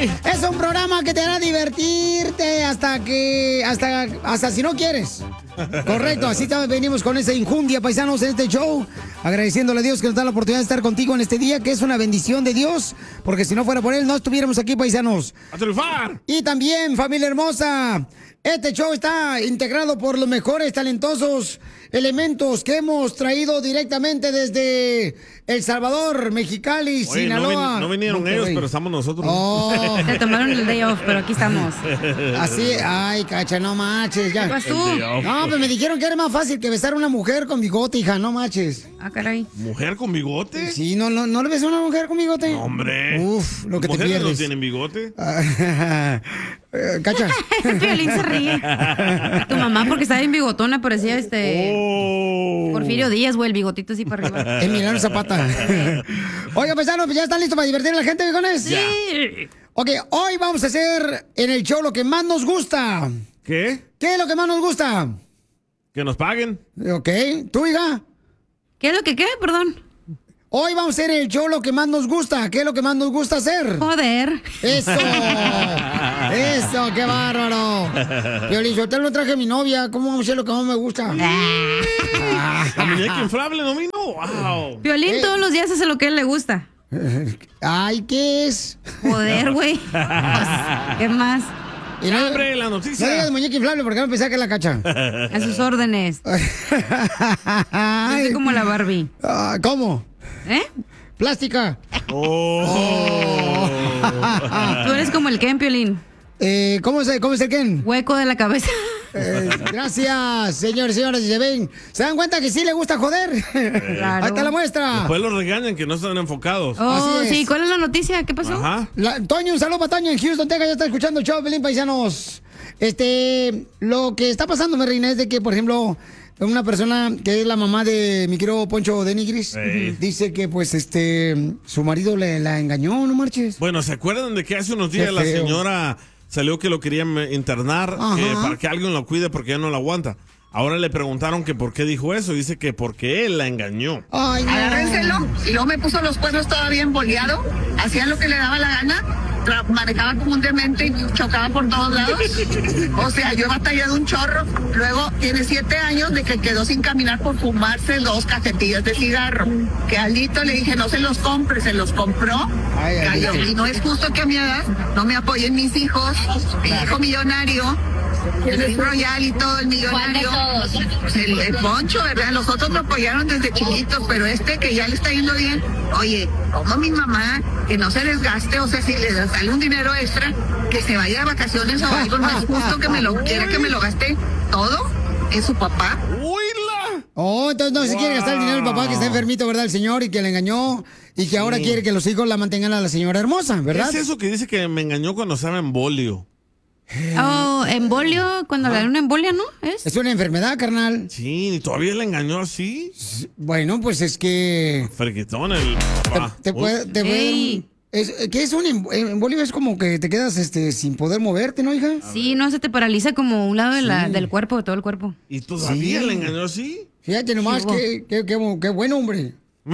Es un programa que te hará divertirte hasta si no quieres. Correcto, así venimos con esa injundia, paisanos, en este show. Agradeciéndole a Dios que nos da la oportunidad de estar contigo en este día, que es una bendición de Dios, porque si no fuera por Él, no estuviéramos aquí, paisanos. ¡A triunfar! Y también, familia hermosa, este show está integrado por los mejores talentosos elementos que hemos traído directamente desde El Salvador, Mexicali, Sinaloa. No vinieron Monterrey. ellos, pero estamos nosotros. Oh. Se tomaron el day off, pero aquí estamos. Así, ay, Cacha, no manches, ya. ¿Qué pasó? No, pues me dijeron que era más fácil que besar a una mujer con bigote, hija, no manches. Ah, caray. ¿Mujer con bigote? Sí, no le ves a una mujer con bigote. No, hombre. Uf, lo que te ¿Mujeres pierdes. no tienen bigote? Cacha. Piolín se ríe. Tu mamá, porque estaba bien bigotona, parecía Porfirio Díaz, güey, el bigotito así para arriba. Emiliano Zapata. Oiga, paisanos, pues ya están listos para divertir a la gente, viejones. Sí. Ok, hoy vamos a hacer en el show lo que más nos gusta. ¿Qué? ¿Qué es lo que más nos gusta? Que nos paguen. Ok, ¿tú, hija? ¿Qué es lo que qué? Perdón. Hoy vamos a hacer el show lo que más nos gusta. ¿Qué es lo que más nos gusta hacer? Joder. ¡Eso! ¡Eso! ¡Qué bárbaro! Piolín, yo te lo traje a mi novia. ¿Cómo vamos a hacer lo que más me gusta? La muñeca inflable no vino. ¡Wow! Piolín todos los días hace lo que a él le gusta. Ay, ¿qué es? Joder, güey. ¿Qué más? Y no, ¡Hombre, la noticia! No digas muñeca inflable porque no pensaba que es la Cacha. A sus órdenes. Así como la Barbie. ¿Cómo? ¿Eh? Plástica. Oh. Tú eres como el Ken, Piolín. ¿Cómo es el Ken? Hueco de la cabeza. Gracias, señores y señoras. ¿Se dan cuenta que sí le gusta joder? Claro. Ahí está la muestra. Después los regañan que no están enfocados. Oh, Así es. sí. ¿Cuál es la noticia? ¿Qué pasó? Ajá. Toño, un saludo para Toño en Houston, Texas. Ya está escuchando el show, Pelín, paisanos. Lo que está pasando, mi reina, es de que, por ejemplo, una persona que es la mamá de mi querido Poncho de Nigris dice que, pues, su marido la engañó, no marches. Bueno, ¿se acuerdan de que hace unos días Qué la feo. señora salió que lo querían internar para que alguien lo cuide porque ya no lo aguanta? Ahora le preguntaron que por qué dijo eso. Dice que porque él la engañó. Ay, no. Agárrenselo. Y luego me puso los cuernos todavía emboleado. Hacía lo que le daba la gana. Manejaba como un demente y chocaba por todos lados. O sea, yo he batallado un chorro. Luego tiene 7 años de que quedó sin caminar por fumarse 2 cajetillas de cigarro. Que Alito le dije, no se los compre, se los compró. Cayó. Y no es justo que a mi edad no me apoyen mis hijos. Mi hijo millonario. El Royal y todo, el millonario. El Poncho, ¿verdad? Los otros me apoyaron desde chiquitos, pero que ya le está yendo bien. Oye, como mi mamá, que no se desgaste, o sea, si le sale un dinero extra, que se vaya de vacaciones o algo, no es justo que me lo gaste todo. Es su papá. ¡Uy! Oh, entonces no se quiere gastar el dinero del papá que está enfermito, ¿verdad? El señor y que le engañó y que ahora quiere que los hijos la mantengan a la señora hermosa, ¿verdad? ¿Qué es eso que dice que me engañó cuando estaba en bolio? Oh, embolio, cuando le dan una embolia, ¿no? Es una enfermedad, carnal. Sí, ¿y todavía le engañó así? Bueno, pues es que... Friquitón el papá. Te puede ¿qué es un embolio? Es como que te quedas sin poder moverte, ¿no, hija? Sí, no, se te paraliza como un lado del cuerpo, de todo el cuerpo. ¿Y todavía le engañó así? Fíjate nomás, qué buen hombre.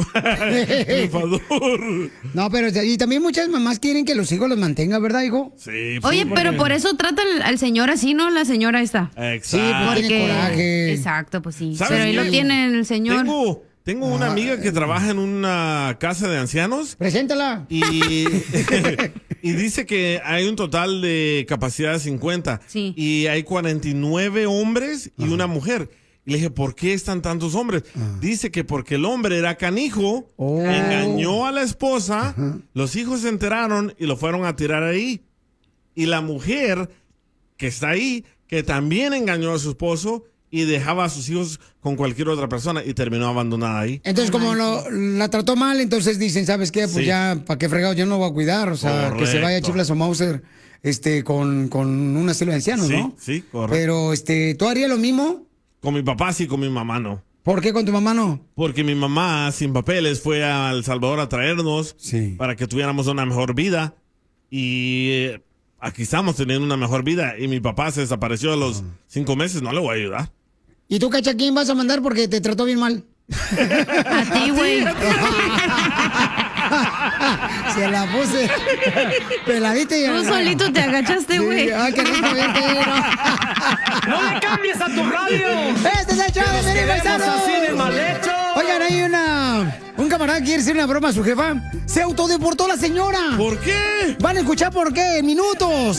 No, pero y también muchas mamás quieren que los hijos los mantengan, ¿verdad, hijo? Sí. Oye, pero por eso trata al señor así, ¿no? La señora esta. Exacto. Sí, pues tiene coraje. Exacto, pues sí. ¿Sabes Pero ahí qué? lo tiene el señor. Tengo una amiga que trabaja en una casa de ancianos. Preséntala. Y dice que hay un total de capacidad de 50. Sí. Y hay 49 hombres y una mujer. Y le dije, ¿por qué están tantos hombres? Dice que porque el hombre era canijo, engañó a la esposa, los hijos se enteraron y lo fueron a tirar ahí. Y la mujer que está ahí, que también engañó a su esposo y dejaba a sus hijos con cualquier otra persona y terminó abandonada ahí. Entonces, como la trató mal, entonces dicen, ¿sabes qué? Pues ya, ¿para qué fregado? Yo no voy a cuidar. O sea, Correcto. que se vaya Chiflas o Mauser con un asilo de ancianos, ¿no? Sí, correcto. Pero, ¿tú harías lo mismo? Con mi papá sí, con mi mamá no. ¿Por qué con tu mamá no? Porque mi mamá, sin papeles, fue a El Salvador a traernos para que tuviéramos una mejor vida. Y aquí estamos teniendo una mejor vida. Y mi papá se desapareció a los 5 meses. No le voy a ayudar. ¿Y tú, Cacha, quién vas a mandar porque te trató bien mal? A ti, güey. Se la puse peladita y... Tú solito te agachaste, güey. Sí, ay, qué rico, verte. ¡No le cambies a tu radio! ¡Este es el show de Piolín, paisanos! Así de mal hecho. Oigan, hay un camarada que quiere hacer una broma a su jefa. Se autodeportó la señora. ¿Por qué? Van a escuchar por qué en minutos.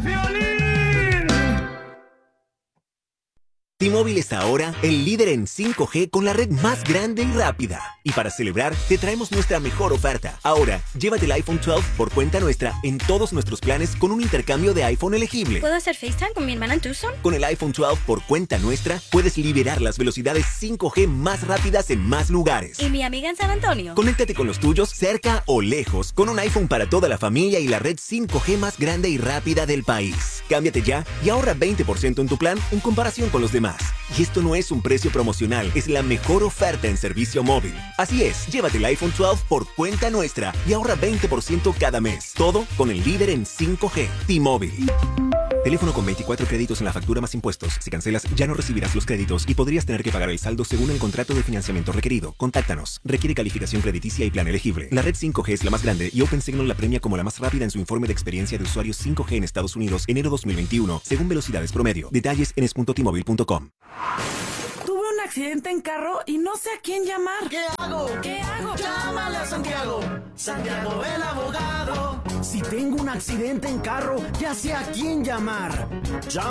T-Mobile es ahora el líder en 5G con la red más grande y rápida. Y para celebrar, te traemos nuestra mejor oferta. Ahora, llévate el iPhone 12 por cuenta nuestra en todos nuestros planes con un intercambio de iPhone elegible. ¿Puedo hacer FaceTime con mi hermana en Tucson? Con el iPhone 12 por cuenta nuestra, puedes liberar las velocidades 5G más rápidas en más lugares. ¿Y mi amiga en San Antonio? Conéctate con los tuyos cerca o lejos con un iPhone para toda la familia y la red 5G más grande y rápida del país. Cámbiate ya y ahorra 20% en tu plan en comparación con los demás. Y esto no es un precio promocional, es la mejor oferta en servicio móvil. Así es, llévate el iPhone 12 por cuenta nuestra y ahorra 20% cada mes. Todo con el líder en 5G, T-Mobile. Teléfono con 24 créditos en la factura más impuestos. Si cancelas, ya no recibirás los créditos y podrías tener que pagar el saldo según el contrato de financiamiento requerido. Contáctanos. Requiere calificación crediticia y plan elegible. La red 5G es la más grande y OpenSignal la premia como la más rápida en su informe de experiencia de usuarios 5G en Estados Unidos enero 2021, según velocidades promedio. Detalles en es.tmobile.com. Tuve un accidente en carro y no sé a quién llamar. ¿Qué hago? Llámale a Santiago. Santiago el abogado. Si tengo un accidente en carro, ya sé a quién llamar.